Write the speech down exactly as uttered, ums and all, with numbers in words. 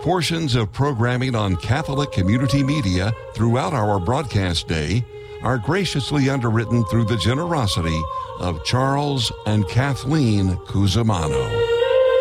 Portions of programming on Catholic community media throughout our broadcast day are graciously underwritten through the generosity of Charles and Kathleen Cusimano.